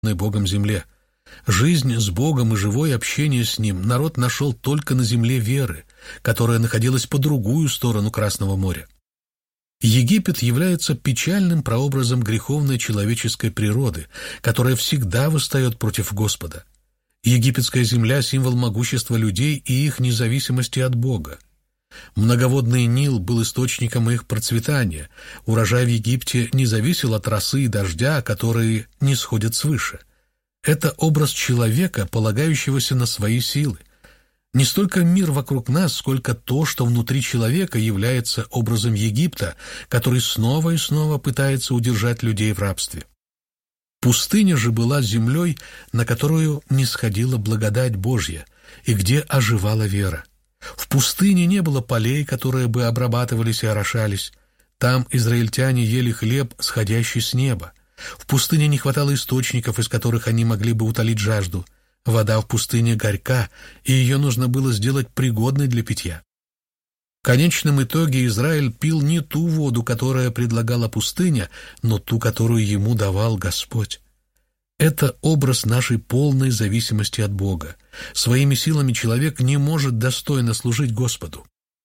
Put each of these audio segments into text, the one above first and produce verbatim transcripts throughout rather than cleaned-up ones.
Богом земле. Жизнь с Богом и живое общение с Ним народ нашел только на земле веры, которая находилась по другую сторону Красного моря. Египет является печальным прообразом греховной человеческой природы, которая всегда восстает против Господа. Египетская земля – символ могущества людей и их независимости от Бога. Многоводный Нил был источником их процветания. Урожай в Египте не зависел от росы и дождя, которые не сходят свыше. Это образ человека, полагающегося на свои силы. Не столько мир вокруг нас, сколько то, что внутри человека является образом Египта, который снова и снова пытается удержать людей в рабстве. Пустыня же была землей, на которую не сходила благодать Божья, и где оживала вера. В пустыне не было полей, которые бы обрабатывались и орошались. Там израильтяне ели хлеб, сходящий с неба. В пустыне не хватало источников, из которых они могли бы утолить жажду. Вода в пустыне горька, и ее нужно было сделать пригодной для питья. В конечном итоге Израиль пил не ту воду, которая предлагала пустыня, но ту, которую ему давал Господь. Это образ нашей полной зависимости от Бога. Своими силами человек не может достойно служить Господу.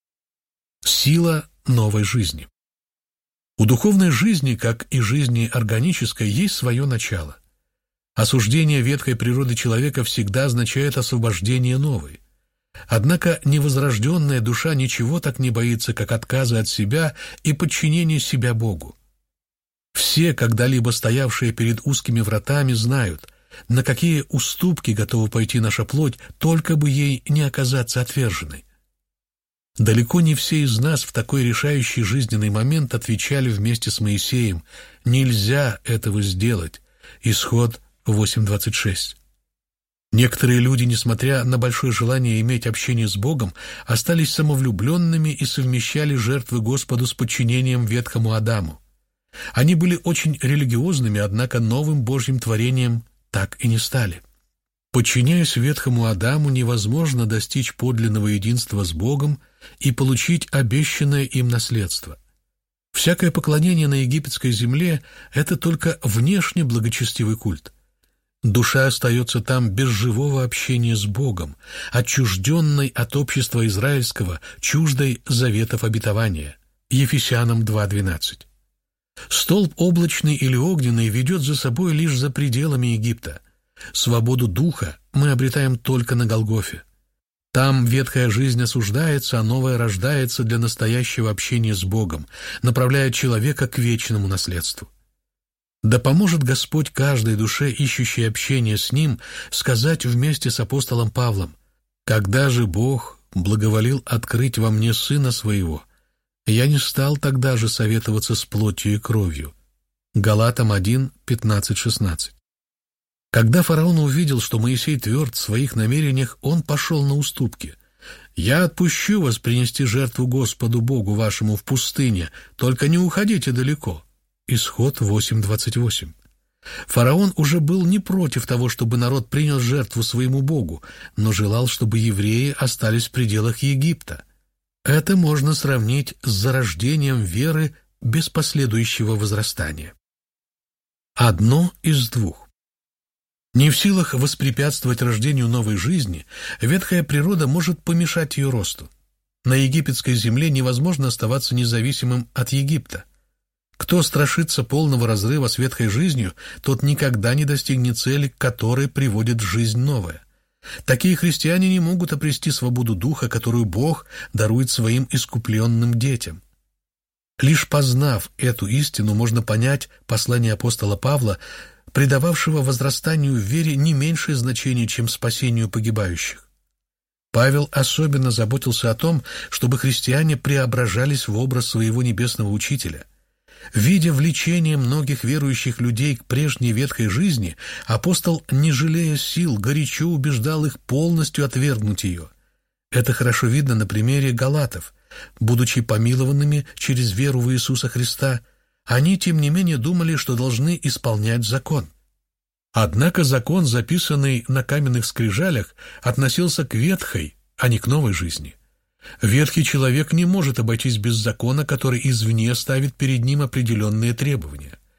Сила новой жизни. У духовной жизни, как и жизни органической, есть свое начало. Осуждение ветхой природы человека всегда означает освобождение новой. Однако невозрожденная душа ничего так не боится, как отказа от себя и подчинения себя Богу. Все, когда-либо стоявшие перед узкими вратами, знают, на какие уступки готова пойти наша плоть, только бы ей не оказаться отверженной. Далеко не все из нас в такой решающий жизненный момент отвечали вместе с Моисеем: «Нельзя этого сделать». Исход восемь двадцать шесть. Некоторые люди, несмотря на большое желание иметь общение с Богом, остались самовлюбленными и совмещали жертвы Господу с подчинением ветхому Адаму. Они были очень религиозными, однако новым Божьим творением так и не стали. Подчиняясь ветхому Адаму, невозможно достичь подлинного единства с Богом и получить обещанное им наследство. Всякое поклонение на египетской земле – это только внешне благочестивый культ. Душа остается там без живого общения с Богом, отчужденной от общества израильского, чуждой заветов обетования. Ефесянам два двенадцать. Столб облачный или огненный ведет за собой лишь за пределами Египта. Свободу духа мы обретаем только на Голгофе. Там ветхая жизнь осуждается, а новая рождается для настоящего общения с Богом, направляя человека к вечному наследству. Да поможет Господь каждой душе, ищущей общения с Ним, сказать вместе с апостолом Павлом: «Когда же Бог благоволил открыть во мне Сына Своего, я не стал тогда же советоваться с плотью и кровью». Галатам один пятнадцать шестнадцать. Когда фараон увидел, что Моисей тверд в своих намерениях, он пошел на уступки. «Я отпущу вас принести жертву Господу Богу вашему в пустыне, только не уходите далеко». Исход восемь двадцать восемь. Фараон уже был не против того, чтобы народ принял жертву своему Богу, но желал, чтобы евреи остались в пределах Египта. Это можно сравнить с зарождением веры без последующего возрастания. Одно из двух. Не в силах воспрепятствовать рождению новой жизни, ветхая природа может помешать ее росту. На египетской земле невозможно оставаться независимым от Египта. Кто страшится полного разрыва с ветхой жизнью, тот никогда не достигнет цели, к которой приводит жизнь новая. Такие христиане не могут обрести свободу духа, которую Бог дарует своим искупленным детям. Лишь познав эту истину, можно понять послание апостола Павла, придававшего возрастанию в вере не меньшее значение, чем спасению погибающих. Павел особенно заботился о том, чтобы христиане преображались в образ своего небесного учителя. Видя влечение многих верующих людей к прежней ветхой жизни, апостол, не жалея сил, горячо убеждал их полностью отвергнуть ее. Это хорошо видно на примере галатов. Будучи помилованными через веру в Иисуса Христа, они, тем не менее, думали, что должны исполнять закон. Однако закон, записанный на каменных скрижалях, относился к ветхой, а не к новой жизни. Ветхий человек не может обойтись без закона, который извне ставит перед ним определенные требования.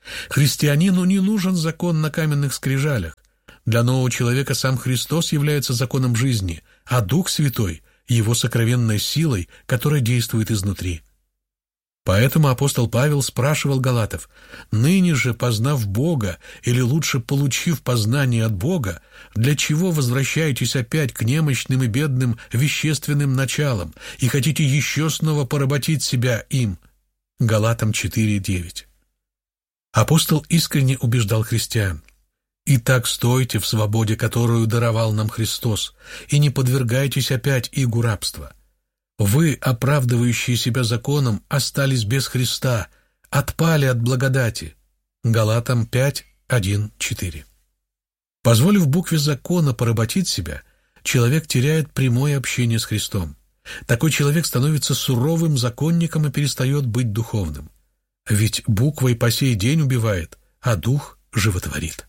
Христианину не нужен закон на каменных скрижалях. Для нового человека сам Христос является законом жизни, а Дух Святой – его сокровенной силой, которая действует изнутри. Поэтому апостол Павел спрашивал галатов: «Ныне же, познав Бога, или лучше получив познание от Бога, для чего возвращаетесь опять к немощным и бедным вещественным началам и хотите еще снова поработить себя им?» Галатам четыре девять. Апостол искренне убеждал христиан: «Итак, стойте в свободе, которую даровал нам Христос, и не подвергайтесь опять игу рабства. Вы, оправдывающие себя законом, остались без Христа, отпали от благодати». Галатам пять один четыре. Позволив букве закона поработить себя, человек теряет прямое общение с Христом. Такой человек становится суровым законником и перестает быть духовным. Ведь буква и по сей день убивает, а дух животворит.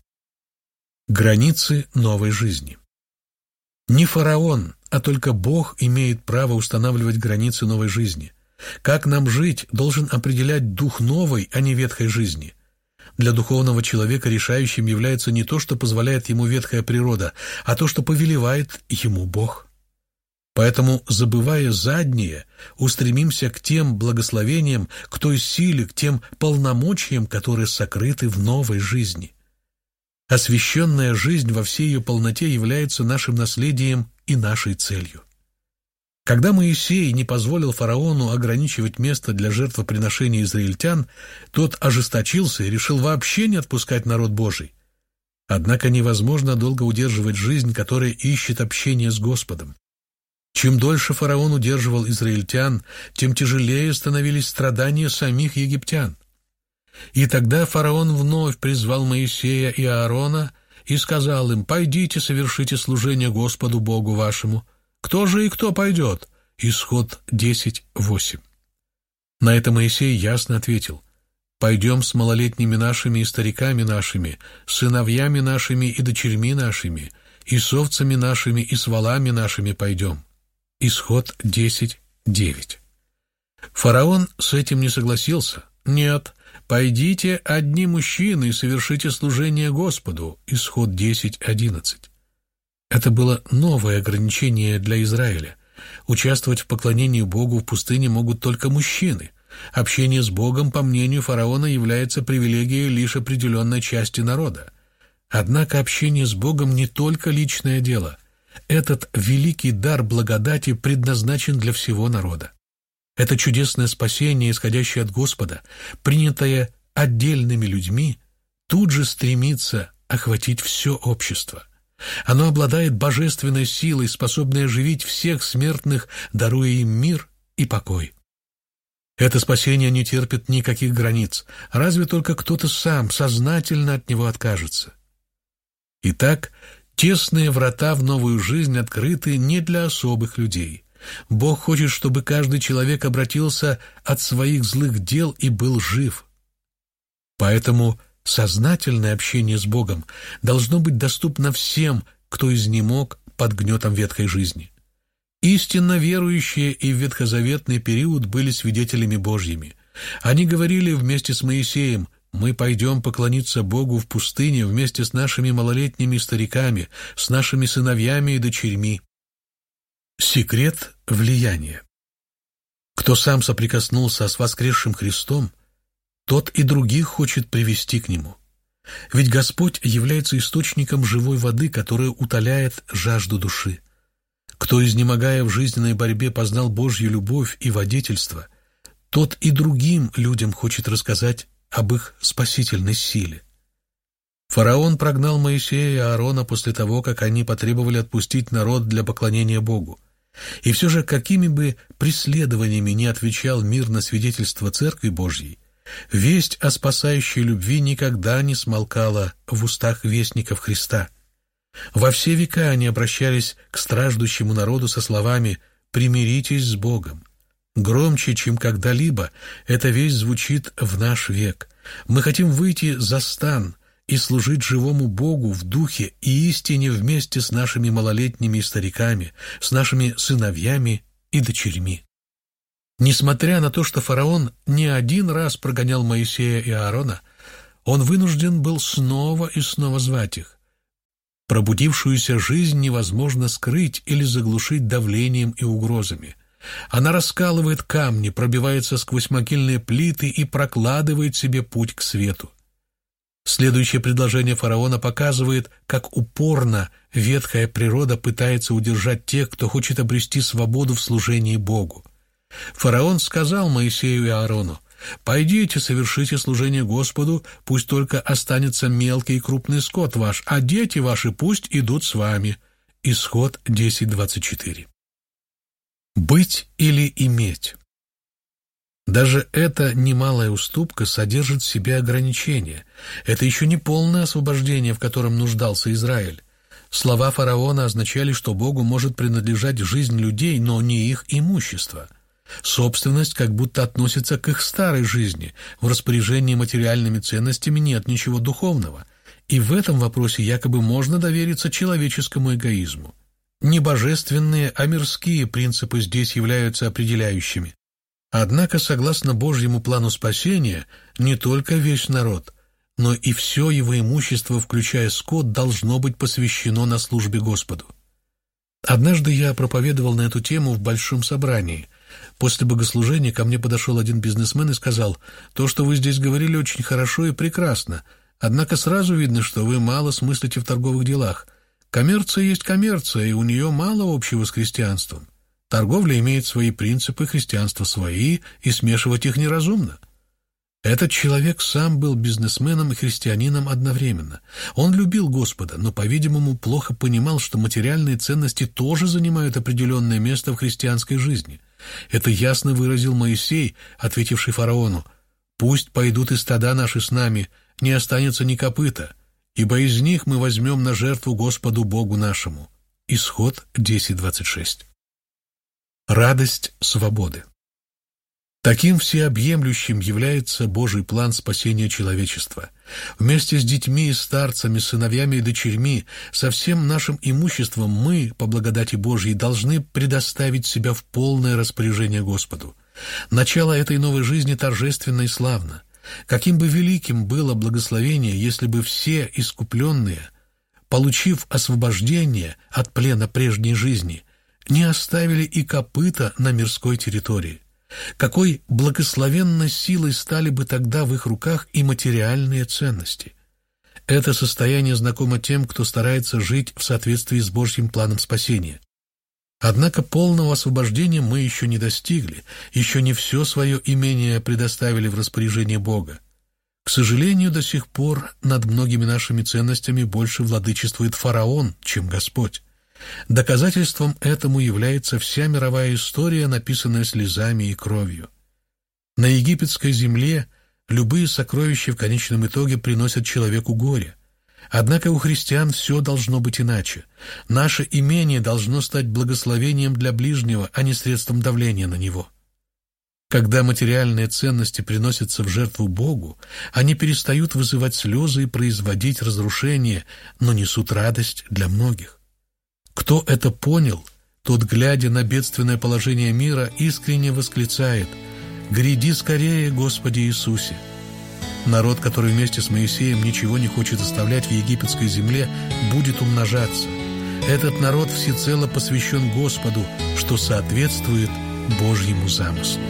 Границы новой жизни. Не фараон, а только Бог имеет право устанавливать границы новой жизни. Как нам жить, должен определять дух новой, а не ветхой жизни. Для духовного человека решающим является не то, что позволяет ему ветхая природа, а то, что повелевает ему Бог. Поэтому, забывая заднее, устремимся к тем благословениям, к той силе, к тем полномочиям, которые сокрыты в новой жизни. Освященная жизнь во всей ее полноте является нашим наследием и нашей целью. Когда Моисей не позволил фараону ограничивать место для жертвоприношения израильтян, тот ожесточился и решил вообще не отпускать народ Божий. Однако невозможно долго удерживать жизнь, которая ищет общение с Господом. Чем дольше фараон удерживал израильтян, тем тяжелее становились страдания самих египтян. И тогда фараон вновь призвал Моисея и Аарона и сказал им: «Пойдите, совершите служение Господу Богу вашему». Кто же и кто пойдет? Исход десять восемь. На это Моисей ясно ответил: «Пойдем с малолетними нашими и стариками нашими, сыновьями нашими и дочерьми нашими, и с овцами нашими и с волами нашими пойдем». Исход десять девять. Фараон с этим не согласился. «Нет, пойдите одни мужчины и совершите служение Господу». Исход десять одиннадцать. Это было новое ограничение для Израиля. Участвовать в поклонении Богу в пустыне могут только мужчины. Общение с Богом, по мнению фараона, является привилегией лишь определенной части народа. Однако общение с Богом не только личное дело. Этот великий дар благодати предназначен для всего народа. Это чудесное спасение, исходящее от Господа, принятое отдельными людьми, тут же стремится охватить все общество. Оно обладает божественной силой, способной оживить всех смертных, даруя им мир и покой. Это спасение не терпит никаких границ, разве только кто-то сам сознательно от него откажется. Итак, тесные врата в новую жизнь открыты не для особых людей. Бог хочет, чтобы каждый человек обратился от своих злых дел и был жив. Поэтому сознательное общение с Богом должно быть доступно всем, кто изнемог под гнетом ветхой жизни. Истинно верующие и в ветхозаветный период были свидетелями Божьими. Они говорили вместе с Моисеем: «Мы пойдем поклониться Богу в пустыне вместе с нашими малолетними стариками, с нашими сыновьями и дочерьми». Секрет влияния. Кто сам соприкоснулся с воскресшим Христом, тот и других хочет привести к Нему. Ведь Господь является источником живой воды, которая утоляет жажду души. Кто, изнемогая в жизненной борьбе, познал Божью любовь и водительство, тот и другим людям хочет рассказать об их спасительной силе. Фараон прогнал Моисея и Аарона после того, как они потребовали отпустить народ для поклонения Богу. И все же, какими бы преследованиями ни отвечал мир на свидетельство Церкви Божьей, весть о спасающей любви никогда не смолкала в устах вестников Христа. Во все века они обращались к страждущему народу со словами: «Примиритесь с Богом». Громче, чем когда-либо, эта весть звучит в наш век. Мы хотим выйти за стан и служить живому Богу в духе и истине вместе с нашими малолетними и стариками, с нашими сыновьями и дочерьми. Несмотря на то, что фараон не один раз прогонял Моисея и Аарона, Он вынужден был снова и снова звать их. Пробудившуюся жизнь невозможно скрыть или заглушить давлением и угрозами. Она раскалывает камни, пробивается сквозь могильные плиты и прокладывает себе путь к свету. Следующее предложение фараона показывает, как упорно ветхая природа пытается удержать тех, кто хочет обрести свободу в служении Богу. Фараон сказал Моисею и Аарону: «Пойдите, совершите служение Господу, пусть только останется мелкий и крупный скот ваш, а дети ваши пусть идут с вами». Исход десять двадцать четыре. Быть или иметь. Даже эта немалая уступка содержит в себе ограничения. Это еще не полное освобождение, в котором нуждался Израиль. Слова фараона означали, что Богу может принадлежать жизнь людей, но не их имущество. Собственность как будто относится к их старой жизни. В распоряжении материальными ценностями нет ничего духовного. И в этом вопросе якобы можно довериться человеческому эгоизму. Не божественные, а мирские принципы здесь являются определяющими. Однако, согласно Божьему плану спасения, не только весь народ, но и все его имущество, включая скот, должно быть посвящено на службе Господу. Однажды я проповедовал на эту тему в большом собрании. После богослужения ко мне подошел один бизнесмен и сказал: «То, что вы здесь говорили, очень хорошо и прекрасно, однако сразу видно, что вы мало смыслите в торговых делах. Коммерция есть коммерция, и у нее мало общего с христианством. Торговля имеет свои принципы, христианство свои, и смешивать их неразумно». Этот человек сам был бизнесменом и христианином одновременно. Он любил Господа, но, по-видимому, плохо понимал, что материальные ценности тоже занимают определенное место в христианской жизни. Это ясно выразил Моисей, ответивший фараону: «Пусть пойдут и стада наши с нами, не останется ни копыта, ибо из них мы возьмем на жертву Господу Богу нашему». Исход десять двадцать шесть. Радость свободы. Таким всеобъемлющим является Божий план спасения человечества. Вместе с детьми и старцами, сыновьями и дочерьми, со всем нашим имуществом мы, по благодати Божьей, должны предоставить себя в полное распоряжение Господу. Начало этой новой жизни торжественно и славно. Каким бы великим было благословение, если бы все искупленные, получив освобождение от плена прежней жизни, не оставили и копыта на мирской территории. Какой благословенной силой стали бы тогда в их руках и материальные ценности. Это состояние знакомо тем, кто старается жить в соответствии с Божьим планом спасения. Однако полного освобождения мы еще не достигли, еще не все свое имение предоставили в распоряжение Бога. К сожалению, до сих пор над многими нашими ценностями больше владычествует фараон, чем Господь. Доказательством этому является вся мировая история, написанная слезами и кровью. На египетской земле любые сокровища в конечном итоге приносят человеку горе. Однако у христиан все должно быть иначе. Наше имение должно стать благословением для ближнего, а не средством давления на него. Когда материальные ценности приносятся в жертву Богу, они перестают вызывать слезы и производить разрушение, но несут радость для многих. Кто это понял, тот, глядя на бедственное положение мира, искренне восклицает: «Гряди скорее, Господи Иисусе!» Народ, который вместе с Моисеем ничего не хочет оставлять в египетской земле, будет умножаться. Этот народ всецело посвящен Господу, что соответствует Божьему замыслу.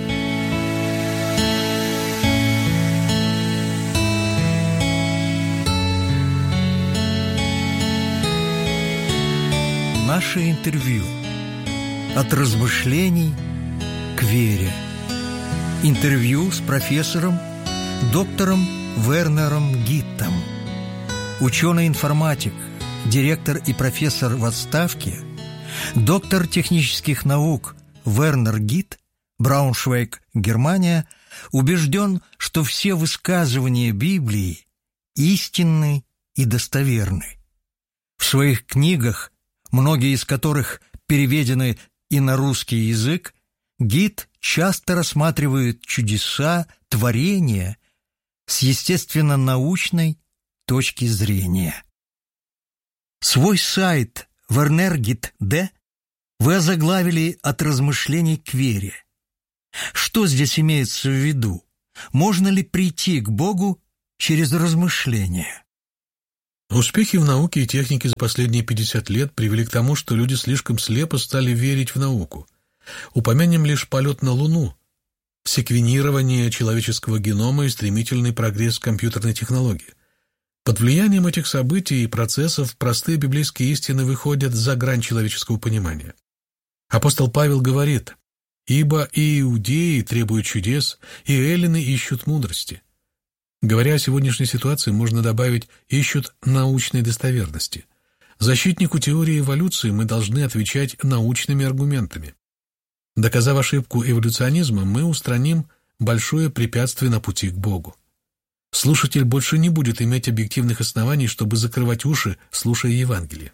Наше интервью. От размышлений к вере. Интервью с профессором, доктором Вернером Гиттом. Ученый-информатик, директор и профессор в отставке, доктор технических наук Вернер Гитт, Брауншвейг, Германия, убежден, что все высказывания Библии истинны и достоверны. В своих книгах, многие из которых переведены и на русский язык, Гитт часто рассматривает чудеса, творения с естественно-научной точки зрения. Свой сайт Вернергит.д вы озаглавили «От размышлений к вере». Что здесь имеется в виду? Можно ли прийти к Богу через размышления. Успехи в науке и технике за последние пятьдесят лет привели к тому, что люди слишком слепо стали верить в науку. Упомянем лишь полет на Луну, секвенирование человеческого генома и стремительный прогресс компьютерной технологии. Под влиянием этих событий и процессов простые библейские истины выходят за грань человеческого понимания. Апостол Павел говорит: «Ибо и иудеи требуют чудес, и эллины ищут мудрости». Говоря о сегодняшней ситуации, можно добавить «ищут научной достоверности». Защитнику теории эволюции мы должны отвечать научными аргументами. Доказав ошибку эволюционизма, мы устраним большое препятствие на пути к Богу. Слушатель больше не будет иметь объективных оснований, чтобы закрывать уши, слушая Евангелие.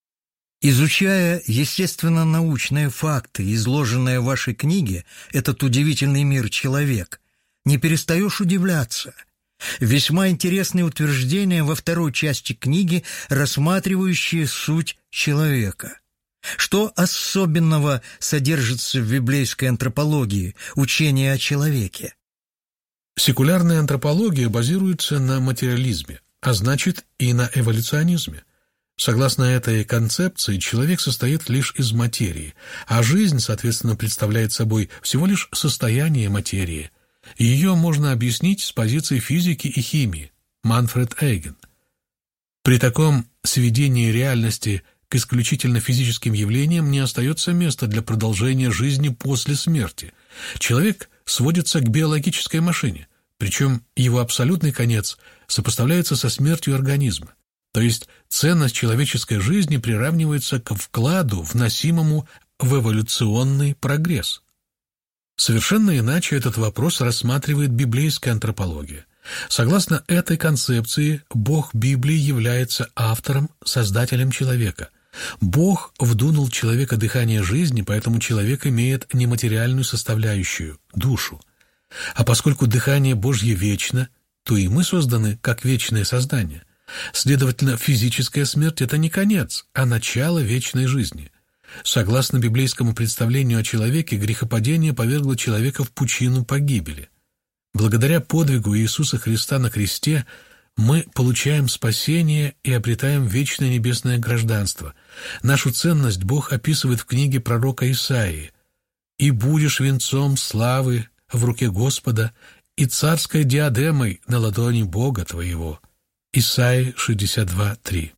Изучая естественно-научные факты, изложенные в вашей книге «Этот удивительный мир человек», не перестаешь удивляться. Весьма интересные утверждения во второй части книги, рассматривающие суть человека. Что особенного содержится в библейской антропологии, учении о человеке? Секулярная антропология базируется на материализме, а значит и на эволюционизме. Согласно этой концепции, человек состоит лишь из материи, а жизнь, соответственно, представляет собой всего лишь состояние материи. Ее можно объяснить с позиции физики и химии. Манфред Эйген. При таком сведении реальности к исключительно физическим явлениям не остается места для продолжения жизни после смерти. Человек сводится к биологической машине, причем его абсолютный конец сопоставляется со смертью организма. То есть ценность человеческой жизни приравнивается к вкладу, вносимому в эволюционный прогресс. Совершенно иначе этот вопрос рассматривает библейская антропология. Согласно этой концепции, Бог Библии является автором, создателем человека. Бог вдунул в человека дыхание жизни, поэтому человек имеет нематериальную составляющую – душу. А поскольку дыхание Божье вечно, то и мы созданы как вечное создание. Следовательно, физическая смерть – это не конец, а начало вечной жизни. Согласно библейскому представлению о человеке, грехопадение повергло человека в пучину погибели. Благодаря подвигу Иисуса Христа на кресте мы получаем спасение и обретаем вечное небесное гражданство. Нашу ценность Бог описывает в книге пророка Исаии: «И будешь венцом славы в руке Господа и царской диадемой на ладони Бога твоего». Исаии шестьдесят два три.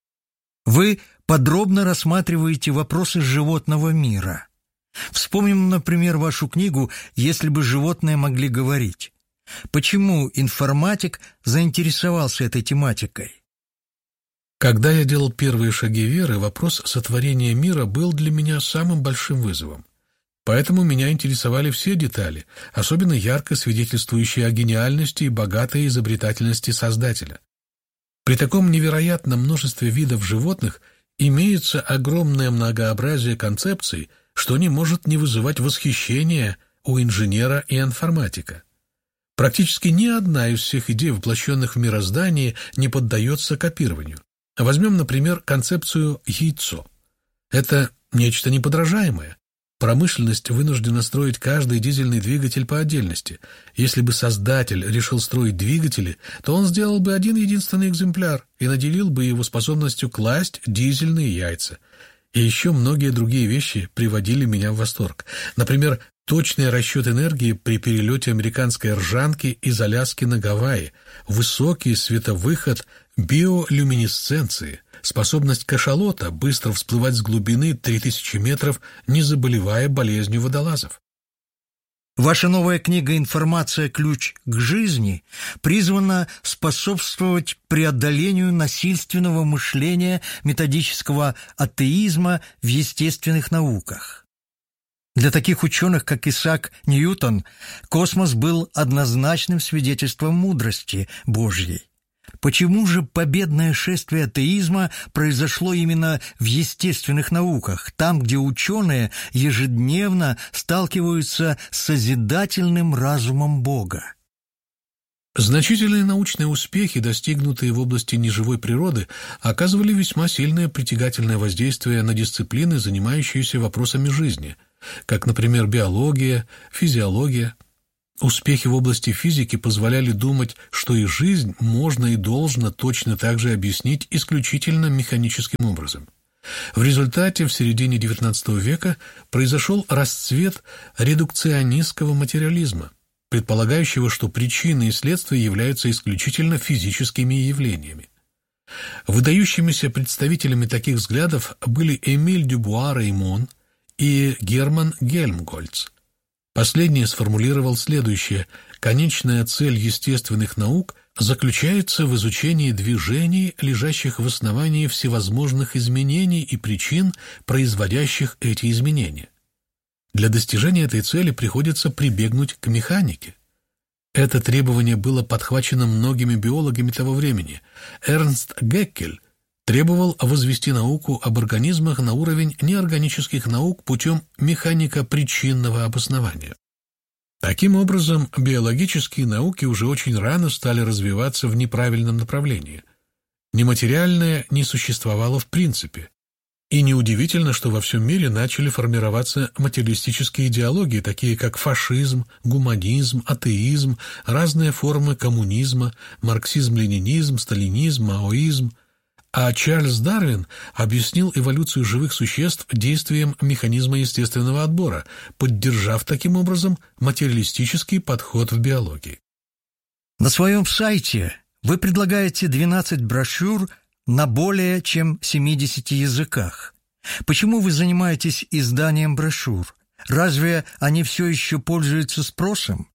Вы подробно рассматриваете вопросы животного мира. Вспомним, например, вашу книгу «Если бы животные могли говорить». Почему информатик заинтересовался этой тематикой? Когда я делал первые шаги веры, вопрос сотворения мира был для меня самым большим вызовом. Поэтому меня интересовали все детали, особенно ярко свидетельствующие о гениальности и богатой изобретательности Создателя. При таком невероятном множестве видов животных имеется огромное многообразие концепций, что не может не вызывать восхищения у инженера и информатика. Практически ни одна из всех идей, воплощенных в мироздании, не поддается копированию. Возьмем, например, концепцию «яйцо». Это нечто неподражаемое. Промышленность вынуждена строить каждый дизельный двигатель по отдельности. Если бы создатель решил строить двигатели, то он сделал бы один единственный экземпляр и наделил бы его способностью класть дизельные яйца. И еще многие другие вещи приводили меня в восторг. Например, точный расчет энергии при перелете американской ржанки из Аляски на Гавайи, высокий световыход биолюминесценции, способность кашалота быстро всплывать с глубины три тысячи метров, не заболевая болезнью водолазов. Ваша новая книга «Информация. Ключ к жизни» призвана способствовать преодолению насильственного мышления методического атеизма в естественных науках. Для таких ученых, как Исаак Ньютон, космос был однозначным свидетельством мудрости Божьей. Почему же победное шествие атеизма произошло именно в естественных науках, там, где ученые ежедневно сталкиваются с созидательным разумом Бога? Значительные научные успехи, достигнутые в области неживой природы, оказывали весьма сильное притягательное воздействие на дисциплины, занимающиеся вопросами жизни, как, например, биология, физиология. Успехи в области физики позволяли думать, что и жизнь можно и должно точно так же объяснить исключительно механическим образом. В результате в середине девятнадцатого века произошел расцвет редукционистского материализма, предполагающего, что причины и следствия являются исключительно физическими явлениями. Выдающимися представителями таких взглядов были Эмиль Дюбуа-Реймон и Герман Гельмгольц. Последний сформулировал следующее: «Конечная цель естественных наук заключается в изучении движений, лежащих в основании всевозможных изменений и причин, производящих эти изменения. Для достижения этой цели приходится прибегнуть к механике». Это требование было подхвачено многими биологами того времени. Эрнст Геккель требовал возвести науку об организмах на уровень неорганических наук путем механико-причинного обоснования. Таким образом, биологические науки уже очень рано стали развиваться в неправильном направлении. Нематериальное не существовало в принципе. И неудивительно, что во всем мире начали формироваться материалистические идеологии, такие как фашизм, гуманизм, атеизм, разные формы коммунизма, марксизм-ленинизм, сталинизм, маоизм. А Чарльз Дарвин объяснил эволюцию живых существ действием механизма естественного отбора, поддержав таким образом материалистический подход в биологии. На своем сайте вы предлагаете двенадцать брошюр на более чем семидесяти языках. Почему вы занимаетесь изданием брошюр? Разве они все еще пользуются спросом?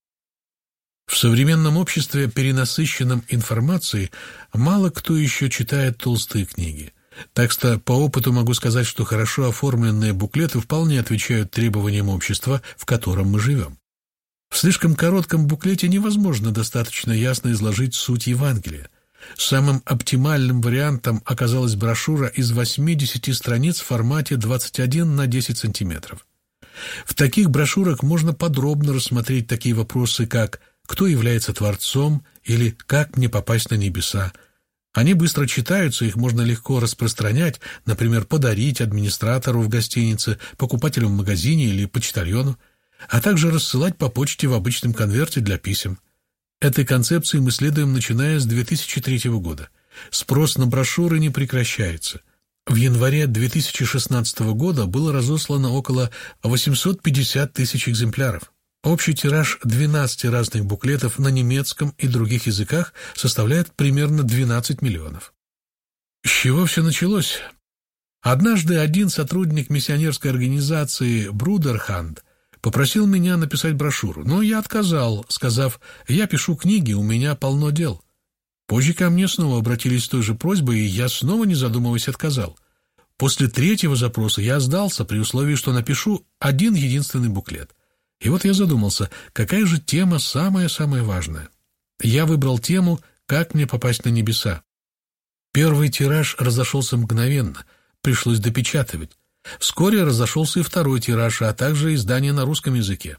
В современном обществе, перенасыщенном информацией, мало кто еще читает толстые книги. Так что по опыту могу сказать, что хорошо оформленные буклеты вполне отвечают требованиям общества, в котором мы живем. В слишком коротком буклете невозможно достаточно ясно изложить суть Евангелия. Самым оптимальным вариантом оказалась брошюра из восьмидесяти страниц в формате двадцать один на десять сантиметров. В таких брошюрах можно подробно рассмотреть такие вопросы, как «Кто является Творцом?» или «Как мне попасть на небеса?». Они быстро читаются, их можно легко распространять, например, подарить администратору в гостинице, покупателю в магазине или почтальону, а также рассылать по почте в обычном конверте для писем. Этой концепции мы следуем, начиная с две тысячи третьего года. Спрос на брошюры не прекращается. В январе две тысячи шестнадцатого года было разослано около восемьсот пятьдесят тысяч экземпляров. Общий тираж двенадцати разных буклетов на немецком и других языках составляет примерно двенадцать миллионов. С чего все началось? Однажды один сотрудник миссионерской организации «Брудерханд» попросил меня написать брошюру, но я отказал, сказав: «Я пишу книги, у меня полно дел». Позже ко мне снова обратились с той же просьбой, и я снова, не задумываясь, отказал. После третьего запроса я сдался при условии, что напишу один единственный буклет. И вот я задумался, какая же тема самая-самая важная. Я выбрал тему «Как мне попасть на небеса?». Первый тираж разошелся мгновенно, пришлось допечатывать. Вскоре разошелся и второй тираж, а также издание на русском языке.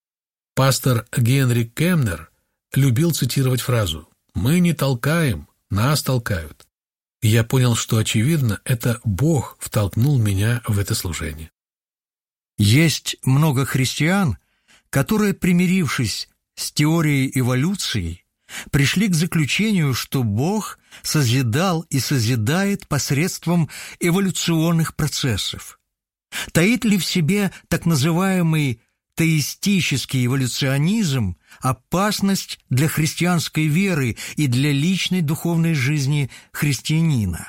Пастор Генрих Кемнер любил цитировать фразу «Мы не толкаем, нас толкают». И я понял, что, очевидно, это Бог втолкнул меня в это служение. Есть много христиан, которые, примирившись с теорией эволюции, пришли к заключению, что Бог созидал и созидает посредством эволюционных процессов. Таит ли в себе так называемый теистический эволюционизм опасность для христианской веры и для личной духовной жизни христианина?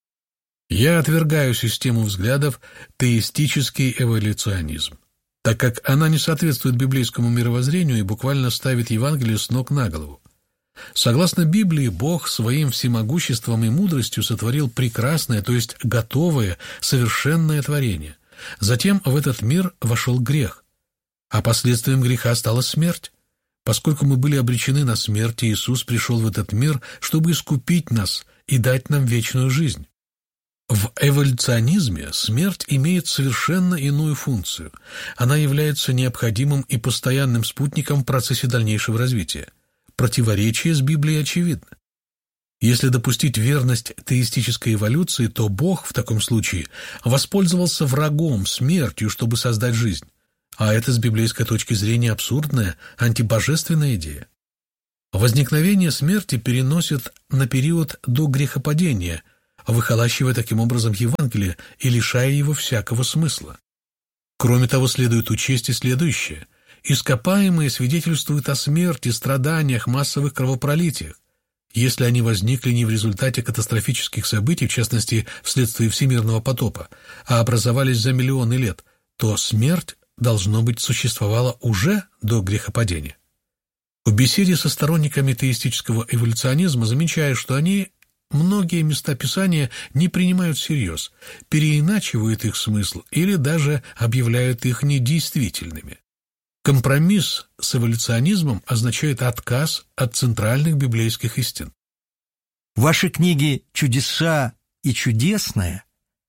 Я отвергаю систему взглядов теистический эволюционизм, так как она не соответствует библейскому мировоззрению и буквально ставит Евангелие с ног на голову. Согласно Библии, Бог своим всемогуществом и мудростью сотворил прекрасное, то есть готовое, совершенное творение. Затем в этот мир вошел грех, а последствием греха стала смерть. Поскольку мы были обречены на смерть, Иисус пришел в этот мир, чтобы искупить нас и дать нам вечную жизнь. В эволюционизме смерть имеет совершенно иную функцию. Она является необходимым и постоянным спутником в процессе дальнейшего развития. Противоречие с Библией очевидно. Если допустить верность теистической эволюции, то Бог в таком случае воспользовался врагом, смертью, чтобы создать жизнь. А это с библейской точки зрения абсурдная, антибожественная идея. Возникновение смерти переносит на период до грехопадения, выхолащивая таким образом Евангелие и лишая его всякого смысла. Кроме того, следует учесть и следующее. Ископаемые свидетельствуют о смерти, страданиях, массовых кровопролитиях. Если они возникли не в результате катастрофических событий, в частности, вследствие всемирного потопа, а образовались за миллионы лет, то смерть, должно быть, существовала уже до грехопадения. В беседе со сторонниками теистического эволюционизма замечаю, что они многие места Писания не принимают всерьез, переиначивают их смысл или даже объявляют их недействительными. Компромисс с эволюционизмом означает отказ от центральных библейских истин. Ваши книги «Чудеса» и «Чудесное»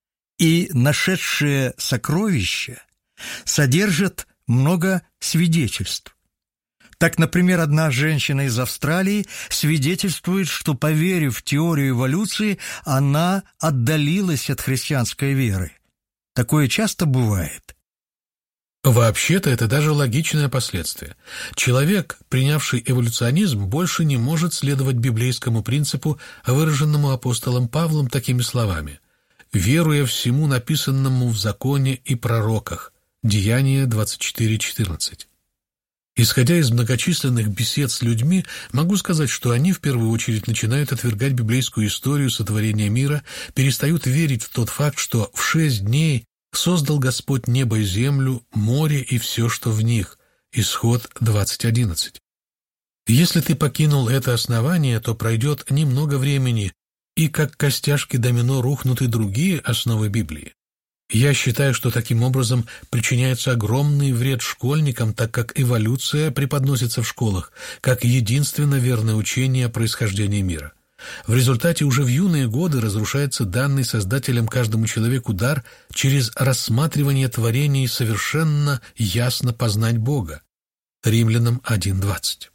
и «Нашедшие сокровища» содержат много свидетельств. Так, например, одна женщина из Австралии свидетельствует, что, поверив в теорию эволюции, она отдалилась от христианской веры. Такое часто бывает. Вообще-то это даже логичное последствие. Человек, принявший эволюционизм, больше не может следовать библейскому принципу, выраженному апостолом Павлом такими словами: «Веруя всему написанному в законе и пророках». Деяния двадцать четыре четырнадцать. Исходя из многочисленных бесед с людьми, могу сказать, что они в первую очередь начинают отвергать библейскую историю сотворения мира, перестают верить в тот факт, что в шесть дней создал Господь небо и землю, море и все, что в них. Исход двадцать одиннадцать. Если ты покинул это основание, то пройдет немного времени, и как костяшки домино рухнут и другие основы Библии. Я считаю, что таким образом причиняется огромный вред школьникам, так как эволюция преподносится в школах как единственно верное учение о происхождении мира. В результате уже в юные годы разрушается данный Создателем каждому человеку дар через рассматривание творений совершенно ясно познать Бога. Римлянам один двадцать.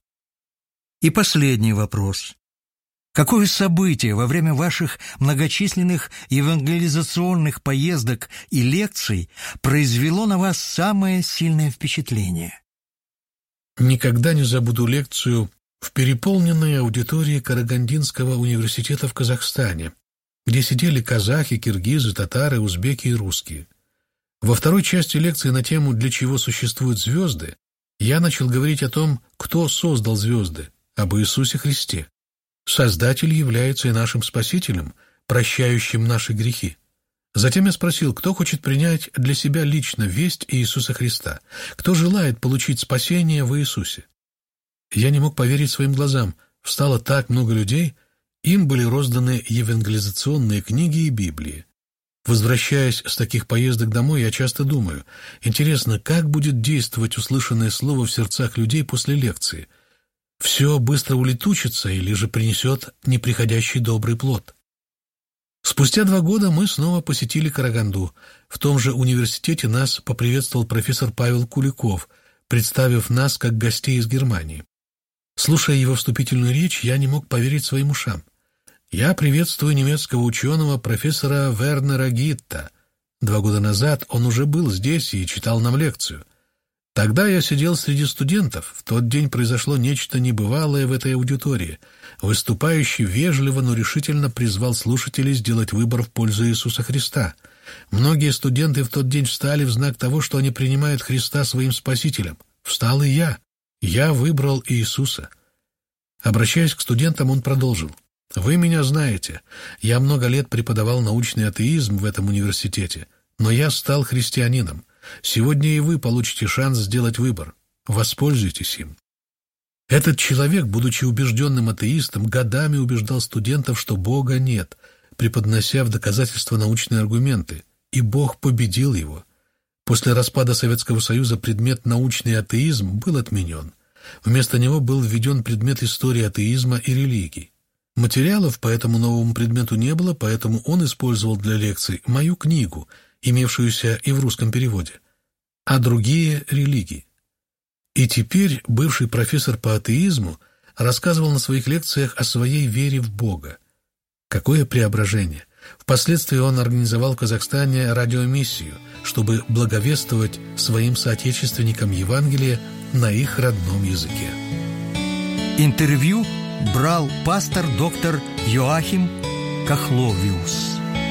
И последний вопрос. Какое событие во время ваших многочисленных евангелизационных поездок и лекций произвело на вас самое сильное впечатление? Никогда не забуду лекцию в переполненной аудитории Карагандинского университета в Казахстане, где сидели казахи, киргизы, татары, узбеки и русские. Во второй части лекции на тему «Для чего существуют звезды» я начал говорить о том, кто создал звезды, об Иисусе Христе. Создатель является и нашим Спасителем, прощающим наши грехи. Затем я спросил, кто хочет принять для себя лично весть Иисуса Христа, кто желает получить спасение в Иисусе. Я не мог поверить своим глазам. Встало так много людей, им были розданы евангелизационные книги и Библии. Возвращаясь с таких поездок домой, я часто думаю, интересно, как будет действовать услышанное слово в сердцах людей после лекции. Все быстро улетучится или же принесет неприходящий добрый плод. Спустя два года мы снова посетили Караганду. В том же университете нас поприветствовал профессор Павел Куликов, представив нас как гостей из Германии. Слушая его вступительную речь, я не мог поверить своим ушам. Я приветствую немецкого ученого профессора Вернера Гитта. Два года назад он уже был здесь и читал нам лекцию. Тогда я сидел среди студентов. В тот день произошло нечто небывалое в этой аудитории. Выступающий вежливо, но решительно призвал слушателей сделать выбор в пользу Иисуса Христа. Многие студенты в тот день встали в знак того, что они принимают Христа своим Спасителем. Встал и я. Я выбрал Иисуса. Обращаясь к студентам, он продолжил. «Вы меня знаете. Я много лет преподавал научный атеизм в этом университете, но я стал христианином. Сегодня и вы получите шанс сделать выбор. Воспользуйтесь им». Этот человек, будучи убежденным атеистом, годами убеждал студентов, что Бога нет, преподнося в доказательство научные аргументы, и Бог победил его. После распада Советского Союза предмет «научный атеизм» был отменен. Вместо него был введен предмет истории атеизма и религий. Материалов по этому новому предмету не было, поэтому он использовал для лекций мою книгу, имевшуюся и в русском переводе, а другие религии. И теперь бывший профессор по атеизму рассказывал на своих лекциях о своей вере в Бога. Какое преображение! Впоследствии он организовал в Казахстане радиомиссию, чтобы благовествовать своим соотечественникам Евангелие на их родном языке. Интервью брал пастор доктор Йоахим Кахловиус.